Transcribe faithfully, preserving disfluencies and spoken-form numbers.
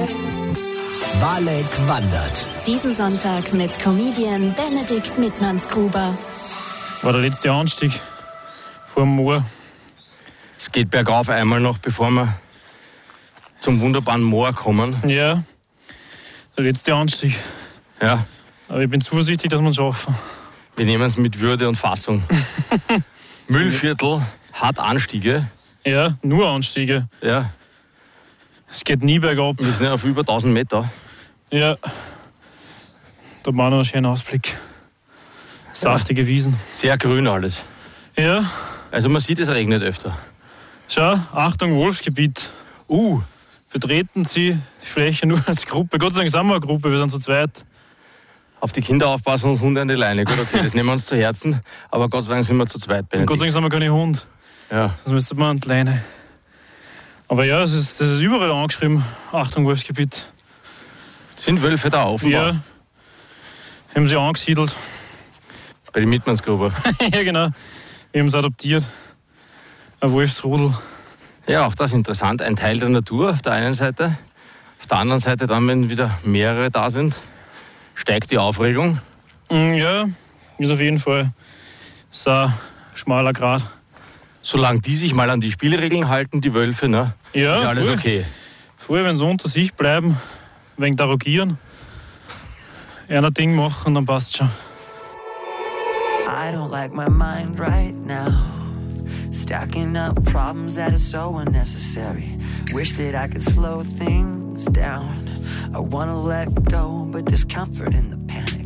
Walek wandert. Diesen Sonntag mit Comedian Benedikt Mittmannsgruber. War der letzte Anstieg vor dem Moor. Es geht bergauf einmal noch, bevor wir zum wunderbaren Moor kommen. Ja, der letzte Anstieg. Ja, Aber ich bin zuversichtlich, dass wir es schaffen. wir nehmen es mit Würde und Fassung. Müllviertel hat Anstiege. Ja, nur Anstiege. Ja, Es geht nie bergab. wir sind ja auf über tausend Meter. Ja, da haben wir noch einen schönen Ausblick. Saftige Wiesen. Sehr grün alles. Ja, Also man sieht, es regnet öfter. schau, Achtung, Wolfsgebiet. Uh, Betreten Sie die Fläche nur als Gruppe. Gott sei Dank sind wir eine Gruppe, wir sind zu zweit. auf die Kinder aufpassen und Hunde an die Leine. Gut, okay, das nehmen wir uns zu Herzen. Aber Gott sei Dank sind wir zu zweit. Und Gott sei Dank sind wir keine Hund. Ja. Das müsste man an die Leine. Aber ja, das ist, das ist überall angeschrieben. Achtung, Wolfsgebiet. Sind Wölfe da offenbar? Ja, haben sie angesiedelt. Bei den Mittmannsgruber. Ja, genau. Wir haben es adoptiert. Ein Wolfsrudel. Ja, auch das ist interessant. Ein Teil der Natur auf der einen Seite. Auf der anderen Seite dann, wenn wieder mehrere da sind, steigt die Aufregung. Mm, Ja, ist auf jeden Fall so ein schmaler Grat. Solange die sich mal an die Spielregeln halten, die Wölfe, ne, Ja, ist ja alles voll. okay. Vorher, wenn sie unter sich bleiben, wegen derogieren, einer Ding machen, dann passt schon. I don't like my mind right now. Stacking up problems that are so unnecessary. Wish that I could slow things down. I wanna let go, but there's comfort in the pain.